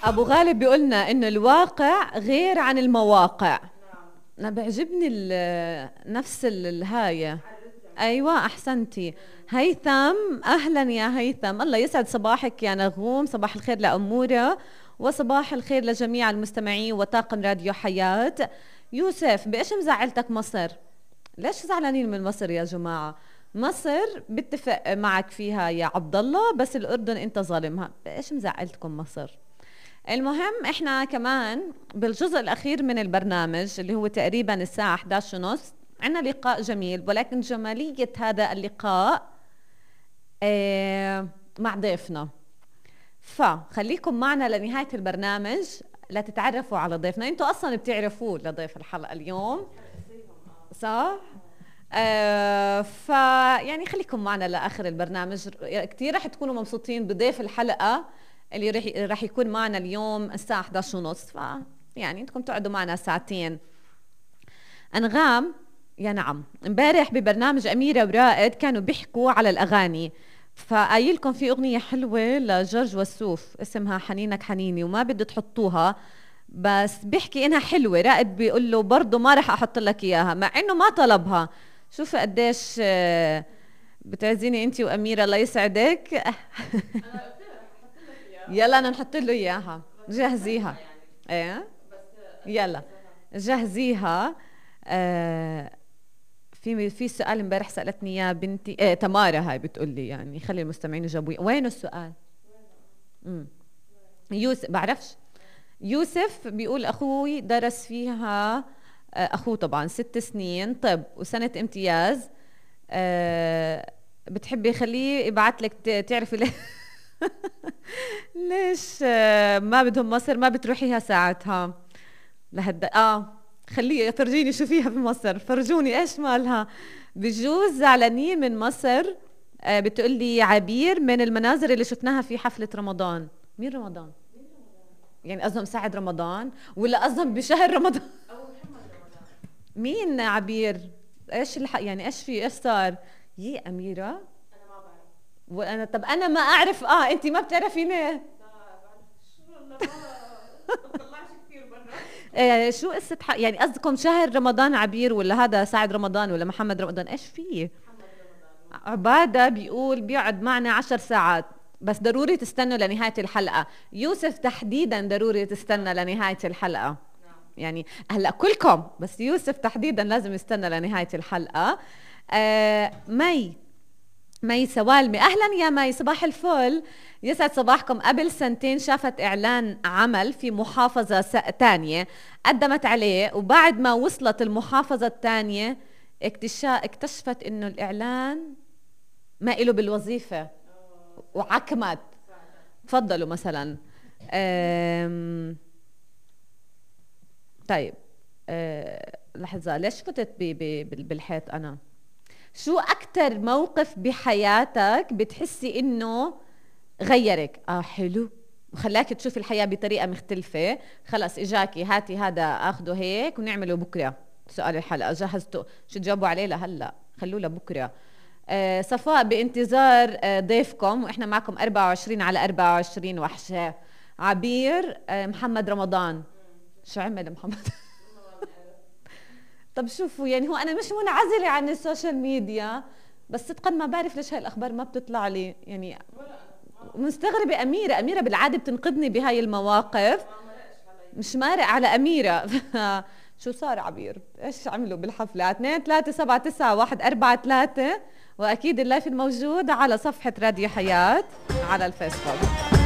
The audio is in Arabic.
ابو غالب بيقولنا انه الواقع غير عن المواقع. انا بيعجبني نفس الهاية. ايوه احسنتي. هيثم، اهلا يا هيثم، الله يسعد صباحك يا نغوم، صباح الخير لأمورة وصباح الخير لجميع المستمعين وطاقم راديو حياة. يوسف، بإيش مزعلتك مصر؟ ليش زعلانين من مصر يا جماعة؟ مصر بتفق معك فيها يا عبد الله، بس الأردن أنت ظالمها. بإيش مزعلتكم مصر؟ المهم احنا كمان بالجزء الأخير من البرنامج اللي هو تقريبا الساعة 11:30 عنا لقاء جميل، ولكن جمالية هذا اللقاء مع ضيفنا، فخليكم معنا لنهاية البرنامج لتتعرفوا على ضيفنا. انتوا اصلا بتعرفوه لضيف الحلقة اليوم صح؟ فيعني خليكم معنا لاخر البرنامج، كثير رح تكونوا مبسوطين بضيف الحلقة اللي رح يكون معنا اليوم الساعة 11:30. يعني انتم تقعدوا معنا ساعتين. أنغام، يا نعم، امبارح ببرنامج أميرة ورائد كانوا بيحكوا على الأغاني، فقايلكم في أغنية حلوة لجورج وسوف اسمها حنينك حنيني وما بدي تحطوها، بس بيحكي إنها حلوة. رائد بيقول له برضه ما رح أحط لك إياها مع إنه ما طلبها. شوفي قديش بتعزيني أنت وأميرة، الله يسعدك. يلا أنا نحط له إياها، جهزيها. إيه يلا جهزيها. في سؤال امبارح سألتني يا بنتي تمارا، هاي بتقول لي يعني خلي المستمعين يجاوبوا. وين السؤال؟ يوسف بعرفش. يوسف بيقول أخوي درس فيها أخوه طبعا 6 سنين طب وسنة امتياز. بتحبي خليه يبعت لك تعرفي ليه ليش ما بدهم مصر، ما بتروحيها ساعتها خليه فرجيني شو فيها بمصر، فرجوني ايش مالها. بجوز زعلانين من مصر. بتقول لي عبير من المناظر اللي شفناها في حفلة رمضان. مين رمضان؟ يعني قصدهم سعد رمضان ولا قصدهم بشهر رمضان؟ او محمد رمضان. مين عبير؟ ايش يعني ايش في ايش صار؟ يي أميرة انا ما بعرف. وانا طب انا ما اعرف. انت ما بتعرفيني؟ لا بعرف. شو والله ما بطلعش كثير برا. شو قصة يعني قصدكم شهر رمضان عبير ولا هذا سعد رمضان ولا محمد رمضان؟ ايش فيه؟ محمد رمضان. عبادة بيقول بيقعد معنا 10 ساعات، بس ضروري تستنوا لنهاية الحلقة. يوسف تحديدا ضروري تستنى لنهاية الحلقة. يعني هلا كلكم، بس يوسف تحديدا لازم يستنى لنهاية الحلقة. مي سوالمي، اهلا يا مي، صباح الفل، يسعد صباحكم. قبل 2 سنين شافت اعلان عمل في محافظة تانية، قدمت عليه، وبعد ما وصلت المحافظة التانية اكتشفت انه الاعلان ما إله بالوظيفة وعكمت. تفضلوا مثلا. طيب لحظة، ليش فتت بالحيط أنا؟ شو أكتر موقف بحياتك بتحسي إنه غيرك؟ حلو وخلاك تشوفي الحياة بطريقة مختلفة. خلص إجاكي هاتي هذا أخده هيك ونعمله بكرة. سؤال الحلقة جهزته، شو تجاوبوا عليه لهلا؟ خلوه لبكرة. صفاء، بانتظار ضيفكم وإحنا معكم 24/24 وحشة. عبير، محمد رمضان. شو عمل محمد؟ طب شوفوا، يعني هو أنا مش منعزلة عن السوشيال ميديا، بس صدقا ما بعرف ليش هاي الأخبار ما بتطلع لي. يعني مستغربة. أميرة بالعادة بتنقذني بهاي المواقف، مش مارق على أميرة. شو صار عبير؟ إيش عملوا بالحفلة؟ 2-3-7-9-1-4-3، وأكيد اللايف الموجود على صفحة راديو حياة على الفيسبوك.